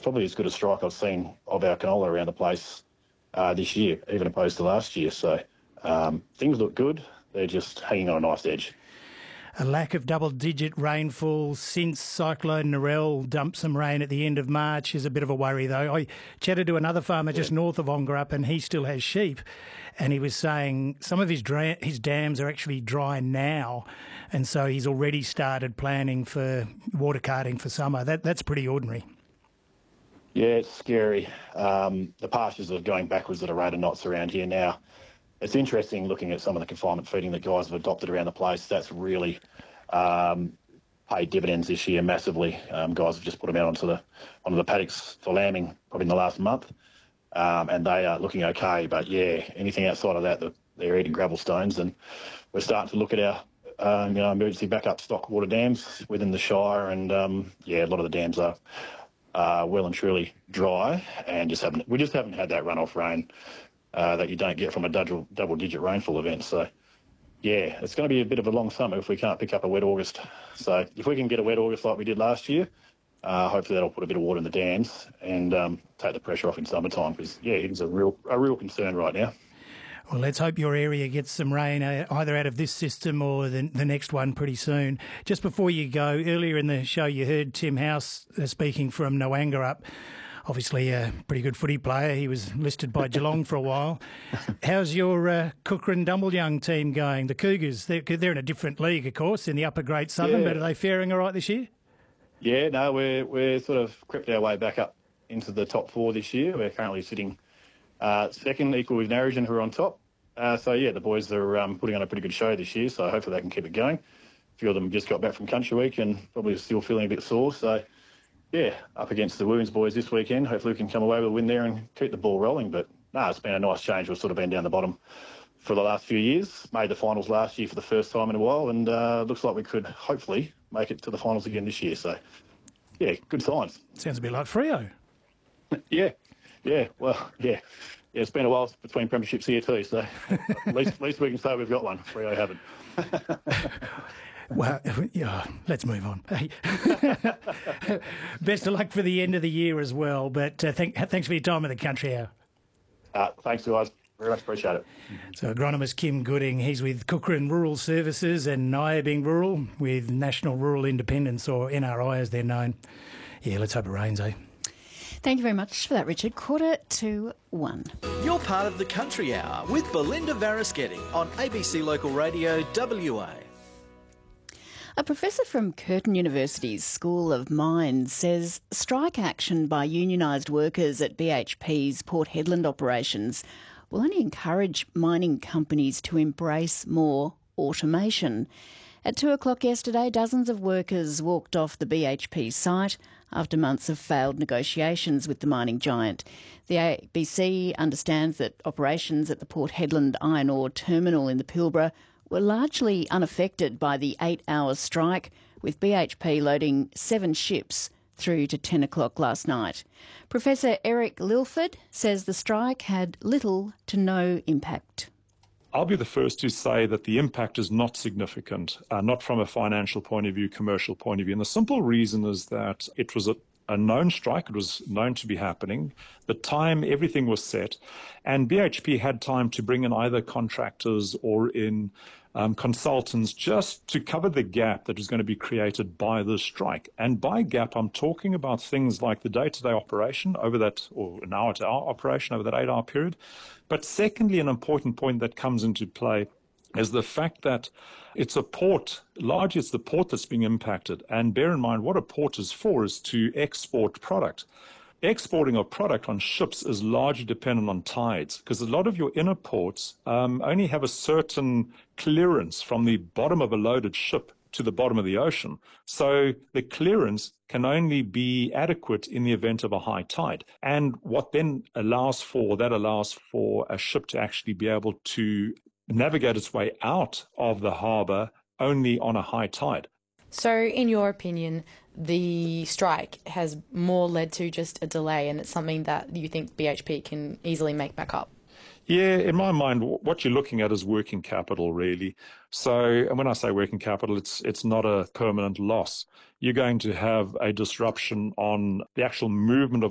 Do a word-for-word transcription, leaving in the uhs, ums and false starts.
probably as good a strike I've seen of our canola around the place uh, this year, even opposed to last year. So um, things look good. They're just hanging on a nice edge. A lack of double-digit rainfall since Cyclone Narelle dumped some rain at the end of March is a bit of a worry, though. I chatted to another farmer yeah. just north of Ongerup, and he still has sheep, and he was saying some of his dra- his dams are actually dry now, and so he's already started planning for water carting for summer. That That's pretty ordinary. Yeah, it's scary. Um, the pastures are going backwards at a rate of knots around here now. It's interesting looking at some of the confinement feeding that guys have adopted around the place. That's really um, paid dividends this year massively. Um, guys have just put them out onto the onto the paddocks for lambing probably in the last month, um, and they are looking okay. But yeah, anything outside of that, they're eating gravel stones, and we're starting to look at our um, you know emergency backup stock water dams within the Shire, and um, yeah, a lot of the dams are uh, well and truly dry, and just haven't we just haven't had that runoff rain Uh, that you don't get from a double, double-digit rainfall event. So, yeah, it's going to be a bit of a long summer if we can't pick up a wet August. So if we can get a wet August like we did last year, uh, hopefully that'll put a bit of water in the dams and um, take the pressure off in summertime, because, yeah, it is a real a real concern right now. Well, let's hope your area gets some rain uh, either out of this system or the, the next one pretty soon. Just before you go, earlier in the show you heard Tim House uh, speaking from Noangarup. Obviously a pretty good footy player. He was listed by Geelong for a while. How's your uh, Cookeran-Dumbleyoung team going? The Cougars, they're, they're in a different league, of course, in the upper Great Southern, yeah. but are they faring all right this year? Yeah, no, we're, we're sort of crept our way back up into the top four this year. We're currently sitting uh, second, equal with Narrogin, who are on top. Uh, so, yeah, the boys are um, putting on a pretty good show this year, so hopefully they can keep it going. A few of them just got back from Country Week and probably still feeling a bit sore, so... Yeah, up against the Wounds boys this weekend. Hopefully we can come away with a win there and keep the ball rolling. But, no, it's been a nice change. We've sort of been down the bottom for the last few years. Made the finals last year for the first time in a while, and uh, looks like we could hopefully make it to the finals again this year. So, yeah, good signs. Sounds a bit like Freo. yeah, yeah, well, yeah. Yeah, it's been a while between premierships here too, so at least, at least we can say we've got one. Freo haven't. Well, yeah, let's move on. Best of luck for the end of the year as well. But uh, thank, thanks for your time in the country hour. Uh, thanks, guys. Very much appreciate it. So agronomist Kim Gooding, he's with Cookeran Rural Services and Nyabing Rural with National Rural Independence, or N R I as they're known. Yeah, let's hope it rains, eh? Thank you very much for that, Richard. Quarter to one. You're part of the Country Hour with Belinda Varaschetti on A B C Local Radio W A. A professor from Curtin University's School of Mines says strike action by unionised workers at B H P's Port Hedland operations will only encourage mining companies to embrace more automation. At two o'clock yesterday, dozens of workers walked off the B H P site after months of failed negotiations with the mining giant. The A B C understands that operations at the Port Hedland iron ore terminal in the Pilbara were largely unaffected by the eight-hour strike, with B H P loading seven ships through to ten o'clock last night. Professor Eric Lilford says the strike had little to no impact. I'll be the first to say that the impact is not significant, uh, not from a financial point of view, commercial point of view. And the simple reason is that it was a a known strike. It was known to be happening. The time, everything was set, and B H P had time to bring in either contractors or in um, consultants just to cover the gap that was going to be created by the strike. And by gap, I'm talking about things like the day-to-day operation over that, or an hour-to-hour operation over that eight-hour period. But secondly, an important point that comes into play is the fact that it's a port, largely it's the port that's being impacted. And bear in mind, what a port is for is to export product. Exporting a product on ships is largely dependent on tides, because a lot of your inner ports um, only have a certain clearance from the bottom of a loaded ship to the bottom of the ocean. So the clearance can only be adequate in the event of a high tide. And what then allows for, that allows for a ship to actually be able to navigate its way out of the harbour only on a high tide. So, in your opinion, the strike has more led to just a delay, and it's something that you think B H P can easily make back up? Yeah, in my mind, what you're looking at is working capital, really. So, and when I say working capital, it's it's not a permanent loss. You're going to have a disruption on the actual movement of